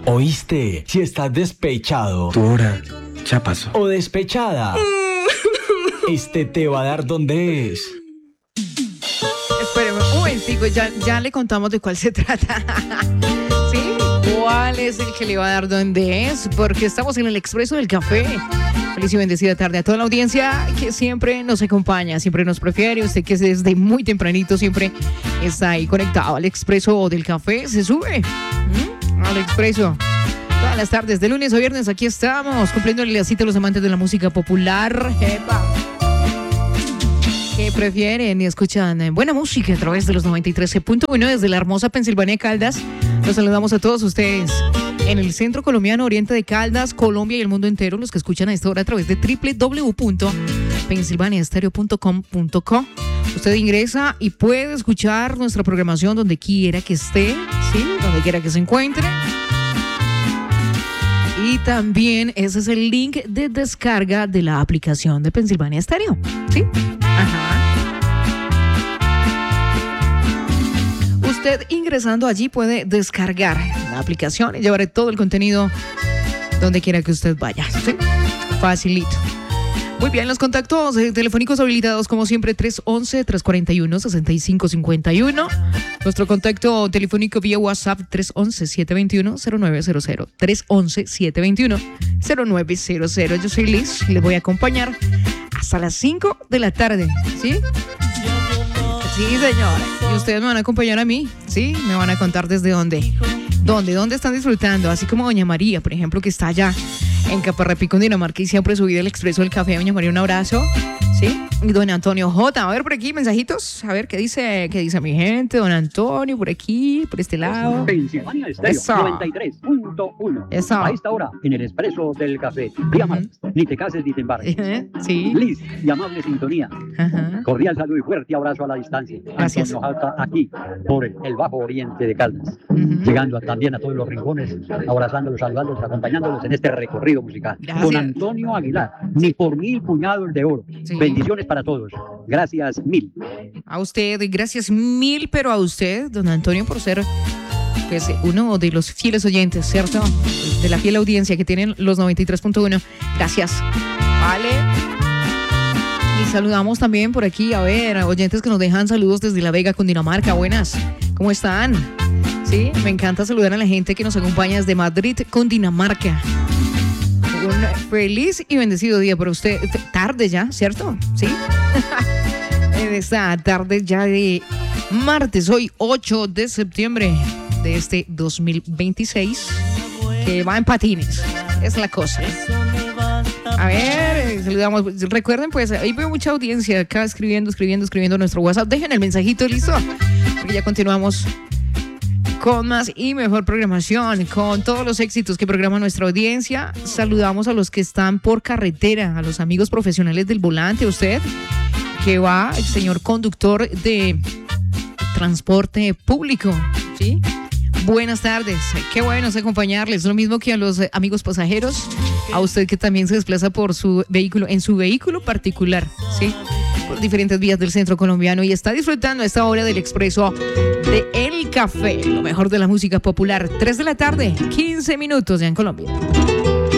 ¿Oíste? Si estás despechado. Tu hora ya pasó. O despechada. Este te va a dar donde es. Espéreme un momentico, ya le contamos de cuál se trata. ¿Sí? ¿Cuál es el que le va a dar dónde es? Porque estamos en el Expreso del Café. Feliz y bendecida tarde a toda la audiencia que siempre nos acompaña, siempre nos prefiere. Usted que desde muy tempranito siempre está ahí conectado al Expreso del Café. Se sube al Expreso. Todas las tardes, de lunes a viernes, aquí estamos, cumpliéndole la cita a los amantes de la música popular. ¡Epa! Que prefieren y escuchan buena música a través de los 93.1 desde la hermosa Pensilvania, Caldas. Los saludamos a todos ustedes en el centro colombiano, oriente de Caldas, Colombia y el mundo entero, los que escuchan a esta hora a través de www.pensilvaniaestereo.com.co. Usted ingresa y puede escuchar nuestra programación donde quiera que esté, ¿sí? Donde quiera que se encuentre. Y también ese es el link de descarga de la aplicación de Pensilvania Estéreo, ¿sí? Ajá. Usted ingresando allí puede descargar la aplicación y llevar todo el contenido donde quiera que usted vaya, ¿sí? Facilito. Muy bien, los contactos telefónicos habilitados como siempre 311-341-6551. Nuestro contacto telefónico vía WhatsApp 311-721-0900. 311-721-0900. Yo soy Liz y les voy a acompañar hasta las 5 de la tarde, ¿sí? Sí, señora. Y ustedes me van a acompañar a mí, ¿sí? Me van a contar desde dónde. ¿Dónde están disfrutando? Así como Doña María, por ejemplo, que está allá en Caparrapí, Cundinamarca, y siempre subí el Expreso del Café. Doña María, un abrazo, ¿sí? Y don Antonio J, a ver por aquí, mensajitos, a ver qué dice mi gente. Don Antonio, por aquí, por este lado. Pensilvania Estéreo 93.1. Eso. A esta hora, en el Expreso del Café. Llama, ni te cases ni te embarques. Sí. Liz y amable sintonía. Ajá. Cordial saludo y fuerte abrazo a la distancia. Gracias. Antonio J, aquí, por el Bajo Oriente de Caldas. Llegando también a todos los rincones, abrazándolos, saludándolos, acompañándolos en este recorrido musical. Gracias. Don Antonio Aguilar, ni por 1000 puñados de oro. Sí. Bendiciones para todos. Gracias mil. A usted, gracias mil, pero a usted, don Antonio, por ser pues, uno de los fieles oyentes, ¿cierto? De la fiel audiencia que tienen los 93.1. Gracias. Vale. Y saludamos también por aquí, a ver, a oyentes que nos dejan saludos desde La Vega, Cundinamarca. Buenas, ¿cómo están? Sí, me encanta saludar a la gente que nos acompaña desde Madrid, Cundinamarca. Un feliz y bendecido día para usted. Tarde ya, ¿cierto? Sí. En esta tarde ya de martes, hoy 8 de septiembre de este 2026, que va en patines. Es la cosa. A ver, saludamos. Recuerden, pues, ahí veo mucha audiencia acá escribiendo nuestro WhatsApp. Dejen el mensajito, listo, porque ya continuamos con más y mejor programación, con todos los éxitos que programa nuestra audiencia. Saludamos a los que están por carretera, a los amigos profesionales del volante, usted que va, el señor conductor de transporte público, ¿sí? Buenas tardes, qué bueno es acompañarles, lo mismo que a los amigos pasajeros, a usted que también se desplaza por su vehículo, en su vehículo particular, ¿sí? Por diferentes vías del centro colombiano y está disfrutando a esta hora del Expreso de El Café, lo mejor de la música popular. 3 de la tarde, 15 minutos ya en Colombia.